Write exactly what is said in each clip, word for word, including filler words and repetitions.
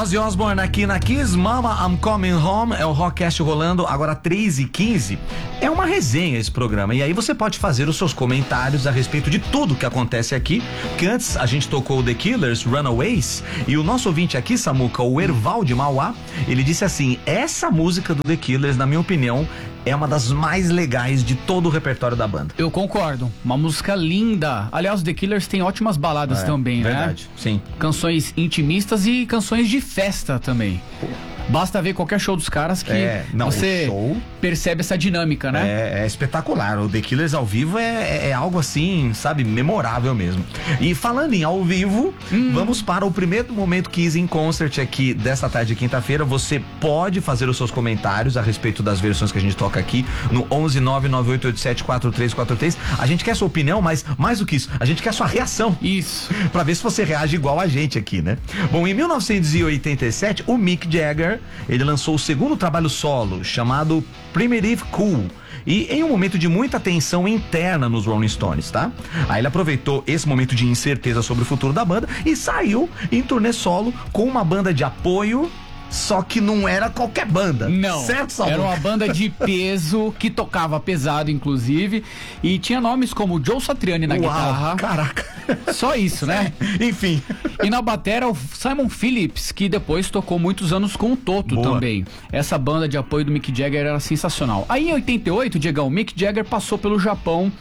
Ozzy Osbourne aqui na Kiss, Mama I'm Coming Home, é o Rockcast rolando agora três e quinze. É uma resenha esse programa, e aí você pode fazer os seus comentários a respeito de tudo que acontece aqui, porque antes a gente tocou The Killers, Runaways, e o nosso ouvinte aqui, Samuca, o Erval de Mauá, ele disse assim: essa música do The Killers, na minha opinião, é uma das mais legais de todo o repertório da banda. Eu concordo, uma música linda. Aliás, The Killers tem ótimas baladas é, também, verdade, né? Verdade, sim. Canções intimistas e canções de festa também. Basta ver qualquer show dos caras que é, não, você show percebe essa dinâmica, né? É, é espetacular. O The Killers ao vivo é, é, é algo assim, sabe, memorável mesmo. E falando em ao vivo, hum. vamos para o primeiro momento Kiss in Concert aqui desta tarde de quinta-feira. Você pode fazer os seus comentários a respeito das versões que a gente toca aqui no onze nove nove oito oito sete quatro três quatro três. A gente quer sua opinião, mas mais do que isso, a gente quer sua reação. Isso. Pra ver se você reage igual a gente aqui, né? Bom, em mil novecentos e oitenta e sete, o Mick Jagger, ele lançou o segundo trabalho solo, chamado Primitive Cool, e em um momento de muita tensão interna nos Rolling Stones, tá? Aí ele aproveitou esse momento de incerteza sobre o futuro da banda e saiu em turnê solo com uma banda de apoio. Só que não era qualquer banda. Não, certo, Salvador? Era uma banda de peso, que tocava pesado, inclusive, e tinha nomes como Joe Satriani na Uau, guitarra. Caraca. Só isso, né? Enfim. E na batera, o Simon Phillips, que depois tocou muitos anos com o Toto. Boa. Também. Essa banda de apoio do Mick Jagger era sensacional. Aí em oitenta e oito, Diegão, o Mick Jagger passou pelo Japão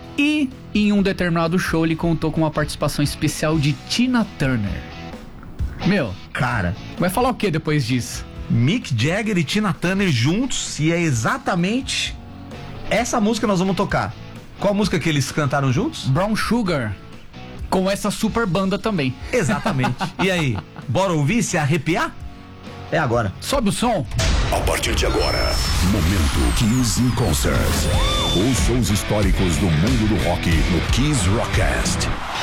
e em um determinado show ele contou com uma participação especial de Tina Turner. Meu, cara, vai falar o que depois disso? Mick Jagger e Tina Turner juntos, e é exatamente essa música que nós vamos tocar. Qual música que eles cantaram juntos? Brown Sugar, com essa super banda também. Exatamente. E aí, bora ouvir, se arrepiar? É agora. Sobe o som. A partir de agora, momento Kiss in Concert. Os shows históricos do mundo do rock no Kiss Rockcast.